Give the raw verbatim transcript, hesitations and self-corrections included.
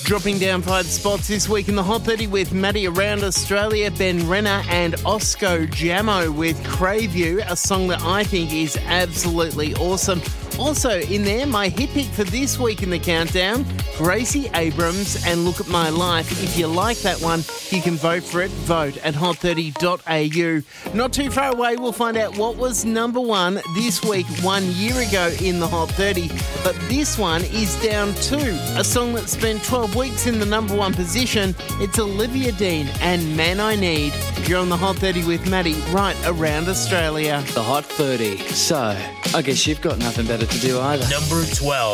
Dropping down five spots this week in the Hot thirty with Maddie Around Australia, Ben Renner and Osco Jammo with Crave You, a song that I think is absolutely awesome. Also in there, my hit pick for this week in the countdown, Gracie Abrams and Look at My Life. If you like that one, you can vote for it. Vote at hot thirty dot a u. Not too far away, we'll find out what was number one this week one year ago in the Hot thirty. But this one is down two. A song that spent twelve weeks in the number one position. It's Olivia Dean and Man I Need. You're on the Hot thirty with Maddie right around Australia. The Hot thirty. So, I guess you've got nothing better to do either. Number twelve.